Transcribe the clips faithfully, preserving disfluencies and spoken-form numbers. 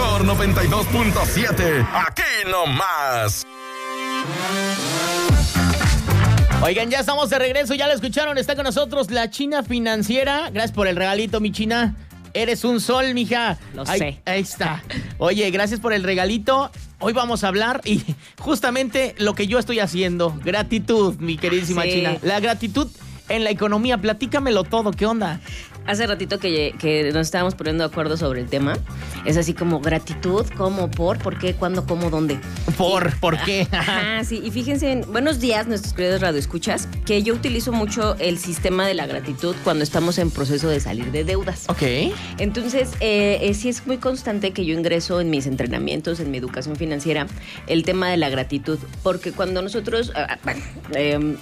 mejor noventa y dos punto siete. Aquí nomás. Oigan, ya estamos de regreso, ya lo escucharon, está con nosotros la China Financiera. Gracias por el regalito, mi China. Eres un sol, mija. Lo ahí, sé. Ahí está. Oye, gracias por el regalito. Hoy vamos a hablar y justamente lo que yo estoy haciendo. Gratitud, mi queridísima Sí. China. La gratitud en la economía. Platícamelo todo, ¿qué onda? Hace ratito que, que nos estábamos poniendo de acuerdo sobre el tema. Es así como gratitud, cómo, por, por qué, cuándo, cómo, dónde. ¿Por? Y, ¿Por qué? Ajá, sí. Y fíjense, en, buenos días, nuestros queridos radioescuchas, que yo utilizo mucho el sistema de la gratitud cuando estamos en proceso de salir de deudas. Ok. Entonces, eh, eh, sí es muy constante que yo ingreso en mis entrenamientos, en mi educación financiera, el tema de la gratitud. Porque cuando nosotros, uh, bueno, eh,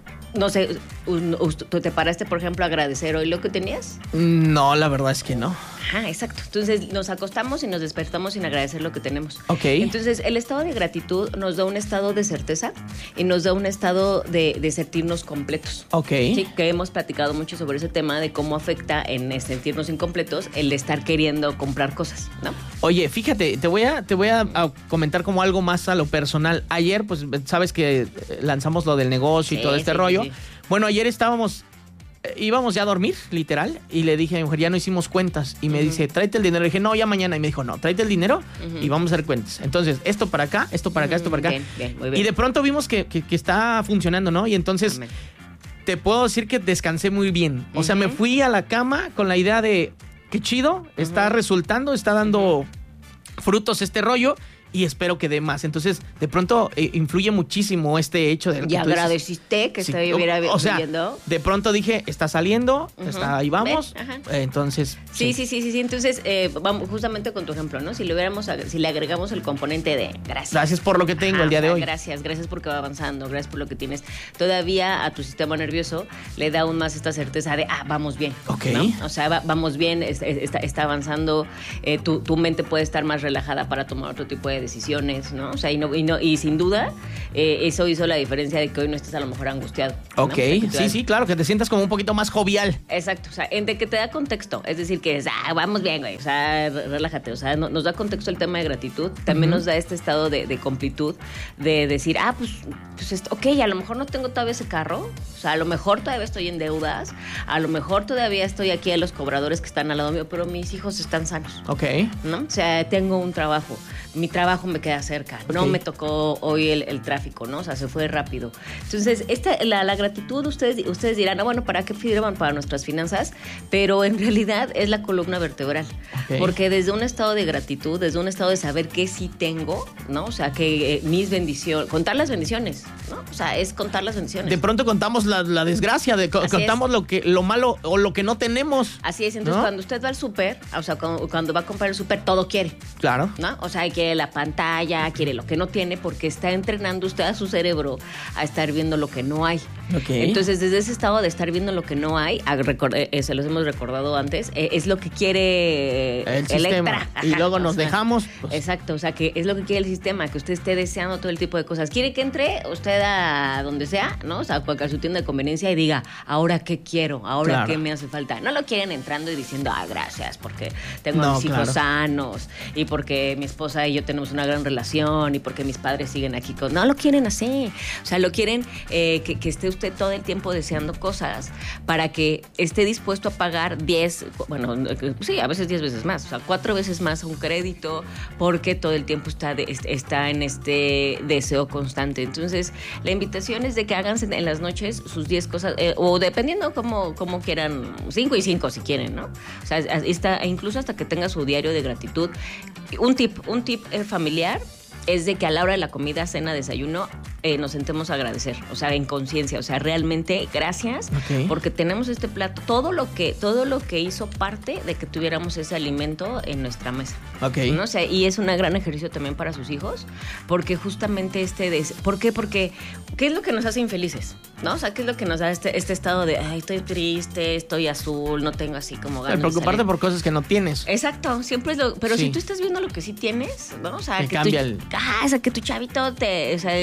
no sé, un- un- tú te paraste, por ejemplo, a agradecer hoy lo que tenías. No, la verdad es que no. Ajá, exacto. Entonces nos acostamos y nos despertamos sin agradecer lo que tenemos. Ok. Entonces el estado de gratitud nos da un estado de certeza y nos da un estado de, de sentirnos completos. Ok. Sí, que hemos platicado mucho sobre ese tema de cómo afecta en sentirnos incompletos el de estar queriendo comprar cosas, ¿no? Oye, fíjate, te voy a te voy a, a comentar como algo más a lo personal. Ayer, pues, sabes que eh, lanzamos lo del negocio Sí, y todo este sí, rollo. sí, sí. Bueno, ayer estábamos, eh, íbamos ya a dormir, literal, y le dije a mi mujer, ya no hicimos cuentas. Y me Ujú. dice, tráete el dinero. Le dije, no, ya mañana. Y me dijo, no, tráete el dinero Ujú. y vamos a hacer cuentas. Entonces, esto para acá, esto para acá, esto para acá. Bien, bien, muy bien. Y de pronto vimos que, que- que está funcionando, ¿no? Y entonces, Amén. te puedo decir que descansé muy bien. O sea, me Ujú. fui a la cama con la idea de, qué chido, está Ujú. resultando, está dando frutos este rollo y espero que dé más. Entonces, de pronto eh, influye muchísimo este hecho de lo Y que tú dices. agradeciste que Sí, estuviera o, o sea, fluyendo. de pronto dije, está saliendo, Ujú. está ahí vamos. Ve, ajá. Eh, Entonces, Sí, sí, sí, sí, sí. Entonces, eh, vamos justamente con tu ejemplo, ¿no? Si le hubiéramos, ag- si le agregamos el componente de gracias. Gracias por lo que tengo Ajá, el día de o sea, hoy. Gracias, gracias porque va avanzando, gracias por lo que tienes. Todavía a tu sistema nervioso le da aún más esta certeza de, ah, vamos bien. Ok. ¿no? O sea, va- vamos bien, es- es- está, está avanzando, eh, tu, tu mente puede estar más relajada para tomar otro tipo de decisiones, ¿no? O sea, y, no, y, no, y sin duda, eh, eso hizo la diferencia de que hoy no estés a lo mejor angustiado. ¿no? Ok, O sea, que tú sí, das- sí, claro, que te sientas como un poquito más jovial. Exacto, o sea, en de que te da contexto, es decir, que es, ah, vamos bien, güey, o sea, re- relájate, o sea, no- nos da contexto el tema de gratitud, también Ujú. nos da este estado de, de completud, de decir, ah, pues, pues esto, ok, a lo mejor no tengo todavía ese carro, o sea, a lo mejor todavía estoy en deudas, a lo mejor todavía estoy aquí a los cobradores que están al lado mío, pero mis hijos están sanos. Ok. ¿No? O sea, tengo un trabajo, mi trabajo me queda cerca, no Ok. me tocó hoy el, el tráfico, ¿no? O sea, se fue rápido. Entonces, esta, la, la gratitud, ustedes, ustedes dirán, ah, bueno, ¿para qué firman para nuestras finanzas? Pero en realidad es la columna vertebral. Ok. Porque desde un estado de gratitud, desde un estado de saber qué sí tengo, ¿no? O sea, que eh, mis bendiciones, contar las bendiciones, ¿no? O sea, es contar las bendiciones. De pronto contamos la, la desgracia, de, co- Así contamos es. lo que lo malo o lo que no tenemos. Así es, entonces ¿no? cuando usted va al súper, o sea, cuando, cuando va a comprar el súper, todo quiere. Claro. ¿No? O sea, quiere la pantalla, quiere lo que no tiene, porque está entrenando usted a su cerebro a estar viendo lo que no hay. Ok. Entonces, desde ese estado de estar viendo lo que no hay, a record- eh, eh, se los hemos recordado antes, eh, es lo que quiere El Electra. sistema. Y Ajá, luego o nos sea, dejamos. pues, Exacto, o sea, que es lo que quiere el sistema, que usted esté deseando todo el tipo de cosas. Quiere que entre usted a donde sea, ¿no? O sea, a su tienda de conveniencia y diga, ¿ahora qué quiero? ¿Ahora Claro. qué me hace falta? No lo quieren entrando y diciendo, ah, gracias, porque tengo No, a mis hijos claro. sanos y porque mi esposa y yo tenemos una gran relación y porque mis padres siguen aquí con... No lo quieren así. O sea, lo quieren eh, que, que esté usted todo el tiempo deseando cosas para que esté dispuesto a pagar diez, bueno, sí, a veces diez veces más, o sea, cuatro veces más un crédito porque todo el tiempo está, de, está en este deseo constante. Entonces, la invitación es de que hagan en las noches sus diez cosas, eh, o dependiendo cómo, cómo quieran, cinco y cinco si quieren, ¿no? O sea, está, incluso hasta que tenga su diario de gratitud. Un tip, un tip eh, familiar es de que a la hora de la comida, cena, desayuno, eh, nos sentemos a agradecer, o sea, en conciencia, o sea, realmente gracias Ok. porque tenemos este plato, todo lo que todo lo que hizo parte de que tuviéramos ese alimento en nuestra mesa. Ok. ¿No? O sea, y es un gran ejercicio también para sus hijos, porque justamente este des- ¿por qué? Porque ¿qué es lo que nos hace infelices? ¿No? O sea, ¿qué es lo que nos da este, este estado de, ay, estoy triste, estoy azul, no tengo así como ganas El de preocuparte salir"? por cosas que no tienes. Exacto, siempre es lo... Pero Sí. si tú estás viendo lo que sí tienes, ¿no? O sea, Te que cambia tu, el- ah, o sea, que tu chavito te, o sea, está hablando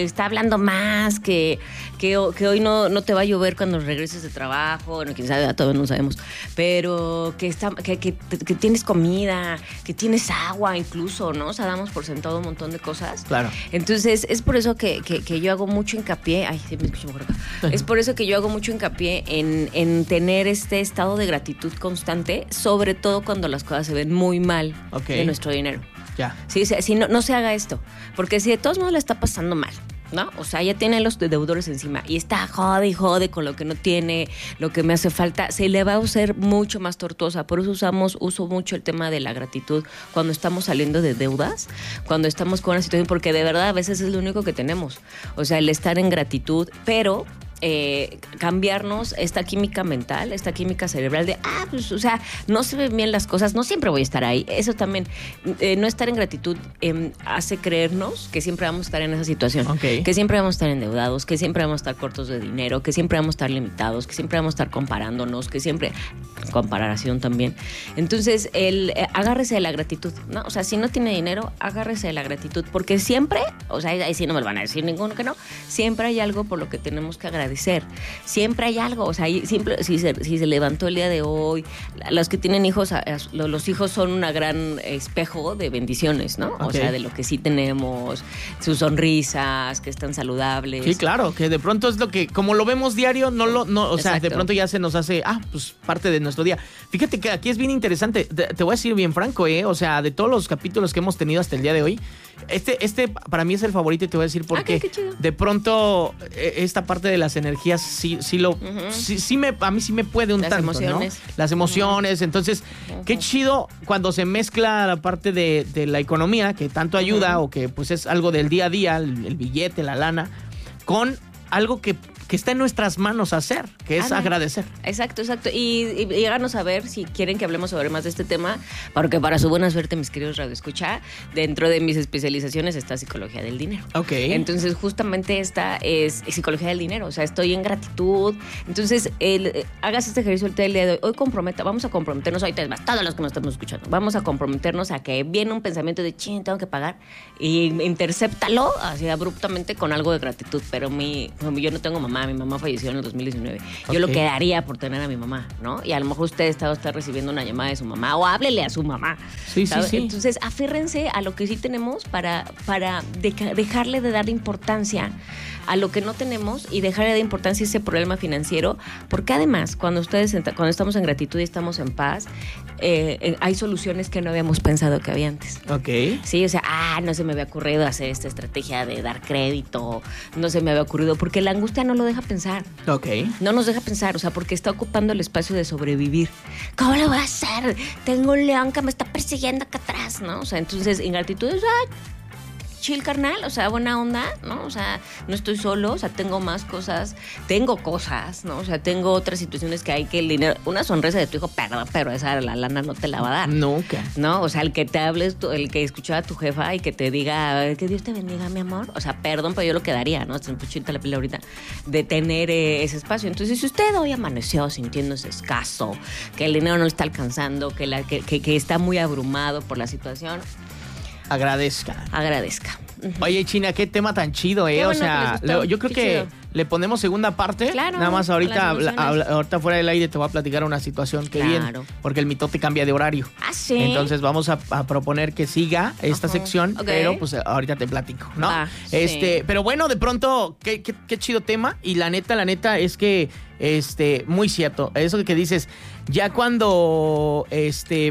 ganando más, que, que, que hoy no, no te va a llover cuando regreses de trabajo, bueno, quién sabe, todavía no sabemos, pero que, está, que, que, que tienes comida, que tienes agua incluso, ¿no? O sea, damos por sentado un montón de cosas. Claro. Entonces, es por eso que, que, que yo hago mucho hincapié, ay, sí me escucho por acá, es por eso que yo hago mucho hincapié en, en tener este estado de gratitud constante, sobre todo cuando las cosas se ven muy mal Okay. de nuestro dinero. Ya. Sí, o sea, si no, no se haga esto, porque si de todos modos le está pasando mal, ¿no? O sea, ya tiene los deudores encima y está jode y jode con lo que no tiene, lo que me hace falta, se le va a hacer mucho más tortuosa. Por eso usamos, uso mucho el tema de la gratitud cuando estamos saliendo de deudas, cuando estamos con una situación, porque de verdad a veces es lo único que tenemos. O sea, el estar en gratitud, pero Eh, cambiarnos esta química mental, esta química cerebral de, ah, pues, o sea, no se ven bien las cosas, no siempre voy a estar ahí. Eso también, eh, no estar en gratitud eh, hace creernos que siempre vamos a estar en esa situación, Okay. que siempre vamos a estar endeudados, que siempre vamos a estar cortos de dinero, que siempre vamos a estar limitados, que siempre vamos a estar comparándonos, que siempre, comparación también. Entonces, el, eh, agárrese de la gratitud, ¿no? O sea, si no tiene dinero, agárrese de la gratitud, porque siempre, o sea, ahí sí no me lo van a decir ninguno que no, siempre hay algo por lo que tenemos que agradecer. Siempre hay algo, o sea, siempre, si, se, si se levantó el día de hoy, los que tienen hijos, los hijos son un gran espejo de bendiciones, ¿no? Okay. O sea, de lo que sí tenemos, sus sonrisas, que están saludables. Sí, claro, que de pronto es lo que, como lo vemos diario, no lo, no, o sea, Exacto. de pronto ya se nos hace, ah, pues parte de nuestro día. Fíjate que aquí es bien interesante, te, te voy a decir bien franco, eh, o sea, de todos los capítulos que hemos tenido hasta el día de hoy, este, este para mí es el favorito y te voy a decir por Ah, qué. qué chido. De pronto, eh, esta parte de las energías sí, sí lo, Uh-huh. sí, sí me, a mí sí me puede un Las tanto, emociones. ¿no? Las emociones, entonces, Uh-huh. qué chido cuando se mezcla la parte de, de la economía, que tanto ayuda, Uh-huh. o que pues es algo del día a día, el, el billete, la lana, con algo que, que está en nuestras manos hacer, que es Ándale. agradecer. Exacto, exacto. Y, y, y háganos saber si quieren que hablemos sobre más de este tema, porque para su buena suerte, mis queridos radioescucha, dentro de mis especializaciones está psicología del dinero. Ok. Entonces, justamente esta es psicología del dinero. O sea, estoy en gratitud. Entonces, el, eh, hagas este ejercicio el día de hoy. Hoy comprometa, vamos a comprometernos, ahorita es más, todos los que nos estamos escuchando, vamos a comprometernos a que viene un pensamiento de, ching, tengo que pagar, y intercéptalo así abruptamente con algo de gratitud. Pero mi, yo no tengo mamá, mi mamá falleció en el dos mil diecinueve. Yo Ok. lo que daría por tener a mi mamá, ¿no? Y a lo mejor usted está, está recibiendo una llamada de su mamá, o háblele a su mamá. Sí, sí, ¿sabe? sí. Entonces, aférrense a lo que sí tenemos para, para deca- dejarle de dar importancia a lo que no tenemos y dejarle de importancia a ese problema financiero, porque además, cuando ustedes ent- cuando estamos en gratitud y estamos en paz, eh, eh, hay soluciones que no habíamos pensado que había antes. Ok. Sí, o sea, ah, no se me había ocurrido hacer esta estrategia de dar crédito, no se me había ocurrido, porque la angustia no lo deja pensar. Ok. No nos deja pensar, o sea, porque está ocupando el espacio de sobrevivir. ¿Cómo lo voy a hacer? Tengo un león que me está persiguiendo acá atrás, ¿no? O sea, entonces, ingratitud es, ah, chill, carnal, o sea, buena onda, ¿no? O sea, no estoy solo, o sea, tengo más cosas, tengo cosas, ¿no? O sea, tengo otras situaciones que hay que el dinero, una sonrisa de tu hijo, perdón, pero esa la lana no te la va a dar. Nunca. ¿No? O sea, el que te hables, tu- el que escuchaba a tu jefa y que te diga, que Dios te bendiga, mi amor. O sea, perdón, pero yo lo quedaría, ¿no? Se me puchita la piel ahorita, de tener eh, ese espacio. Entonces, si usted hoy amaneció sintiéndose escaso, que el dinero no le está alcanzando, que, la, que, que, que está muy abrumado por la situación, Agradezca. agradezca. Oye, China, qué tema tan chido, ¿eh? Qué o bueno que sea, les gustó. le- yo creo Qué que chido. le ponemos segunda parte. Claro, Nada más ahorita, las habla- emociones. habla- ahorita fuera del aire te voy a platicar una situación que Claro. bien, porque el mitote cambia de horario. Ah, sí. Entonces vamos a, a proponer que siga esta Ajá. sección, Ok. pero pues ahorita te platico, ¿no? Va, este, sí. pero bueno, de pronto, qué, qué, qué chido tema. Y la neta, la neta es que, este, muy cierto. Eso que dices, ya cuando, este,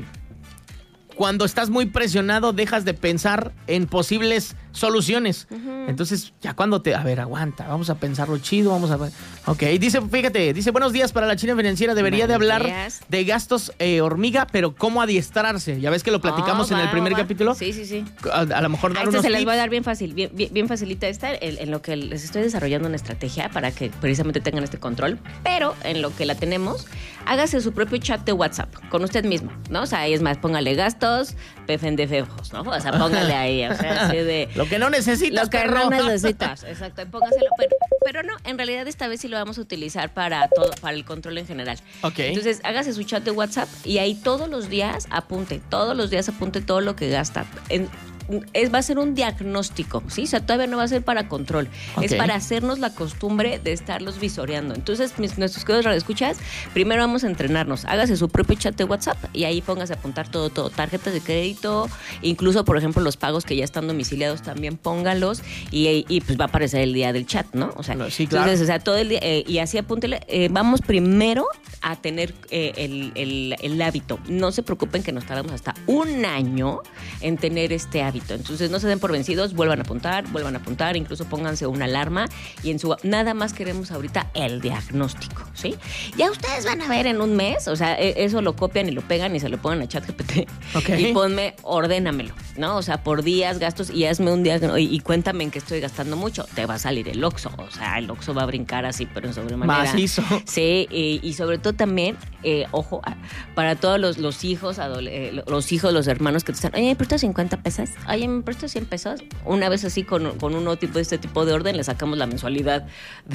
cuando estás muy presionado, dejas de pensar en posibles soluciones. Entonces, ya cuando te... A ver, aguanta, vamos a pensarlo chido, vamos a... Ok, dice, fíjate, dice, buenos días para la China Financiera. Debería de Buenos hablar días. de gastos eh, hormiga, pero cómo adiestrarse. Ya ves que lo platicamos Oh, en el va, primer va. capítulo. Sí, sí, sí. A, a lo mejor A dar esta unos se las tips. voy a dar bien fácil, bien, bien, bien facilita esta, en, en lo que les estoy desarrollando una estrategia para que precisamente tengan este control, pero en lo que la tenemos, hágase su propio chat de WhatsApp con usted mismo, ¿no? O sea, ahí es más, póngale gastos, pefendefejos, ¿no? O sea, póngale ahí, o sea, así de... Lo que no necesitas, Lo que perro. no necesitas, exacto, y póngaselo, pero, pero no, en realidad esta vez sí lo vamos a utilizar para todo, para el control en general. Ok. Entonces, hágase su chat de WhatsApp y ahí todos los días apunte, todos los días apunte todo lo que gasta. En, es, va a ser un diagnóstico, ¿sí? O sea, todavía no va a ser para control. Okay. Es para hacernos la costumbre de estarlos visoreando. Entonces, mis, nuestros queridos radioescuchas, primero vamos a entrenarnos. Hágase su propio chat de WhatsApp y ahí póngase a apuntar todo, todo. Tarjetas de crédito, incluso, por ejemplo, los pagos que ya están domiciliados también pónganlos y, y pues va a aparecer el día del chat, ¿no? O sea, sí, claro. Entonces, o sea, todo el día, eh, y así apúntele, eh, vamos primero a tener eh, el, el, el hábito. No se preocupen que nos tardamos hasta un año en tener este hábito. Entonces, no se den por vencidos, vuelvan a apuntar, vuelvan a apuntar, incluso pónganse una alarma y en su... Nada más queremos ahorita el diagnóstico, ¿sí? Ya ustedes van a ver en un mes, o sea, eso lo copian y lo pegan y se lo ponen a ChatGPT. Okay. Y ponme, ordénamelo, ¿no? O sea, por días, gastos y hazme un diagnóstico y, y cuéntame en qué estoy gastando mucho. Te va a salir el Oxxo, o sea, el Oxxo va a brincar así, pero en sobremanera. Macizo. Sí, y, y sobre todo también, eh, ojo, para todos los, los hijos, adole- eh, los hijos, los hermanos que te están, oye, ¿me prestas cincuenta pesos? Oye, ¿me prestas cien pesos? Una vez así con, con uno tipo de este tipo de orden le sacamos la mensualidad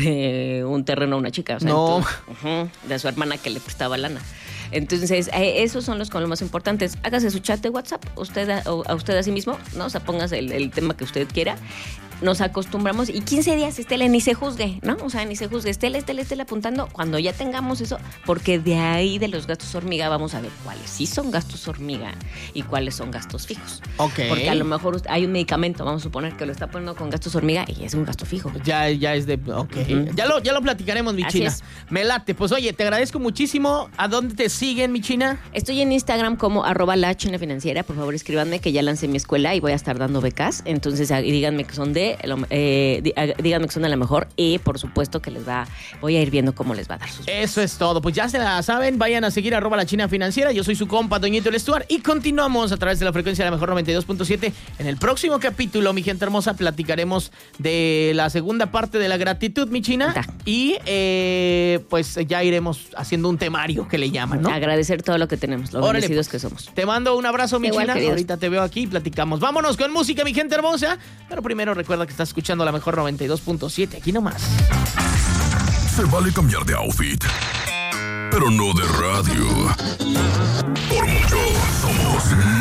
de un terreno a una chica. O sea, No. entonces, uh-huh, de su hermana que le prestaba lana. Entonces, eh, esos son los con los más importantes. Hágase su chat de WhatsApp, usted a, a usted a sí mismo, ¿no? O sea, póngase el, el tema que usted quiera. Nos acostumbramos y quince días, Estela, ni se juzgue, ¿no? O sea, ni se juzgue. Estela, Estela, Estela apuntando. Cuando ya tengamos eso, porque de ahí de los gastos hormiga vamos a ver cuáles sí son gastos hormiga y cuáles son gastos fijos. Ok. Porque a lo mejor usted- hay un medicamento, vamos a suponer que lo está poniendo con gastos hormiga y es un gasto fijo. Ya, ya es de... Ok. Ujú. Ya lo, ya lo platicaremos, mi Así China. es. Me late. Pues oye, te agradezco muchísimo. ¿A dónde te siguen, mi China? Estoy en Instagram como arroba la China Financiera. Por favor, escríbanme que ya lancé mi escuela y voy a estar dando becas. Entonces, ah, y díganme que son de... Eh, di- ah, díganme que son de la mejor y, por supuesto, que les va... Voy a ir viendo cómo les va a dar sus... Eso es todo. Pues ya se la saben. Vayan a seguir arroba la China Financiera. Yo soy su compa, Doñito El Stuart. Y continuamos a través de la frecuencia de la mejor noventa y dos punto siete. En el próximo capítulo, mi gente hermosa, platicaremos de la segunda parte de la gratitud, mi China. Da. Y eh, pues ya iremos haciendo un temario que le llaman, ¿no? Agradecer todo lo que tenemos, lo Órale, bendecidos pues. que somos. Te mando un abrazo, mi Igual, China. queridos. Ahorita te veo aquí y platicamos. Vámonos con música, mi gente hermosa. Pero primero recuerda que estás escuchando la mejor noventa y dos punto siete. Aquí nomás. Se vale cambiar de outfit, pero no de radio. Por mucho somos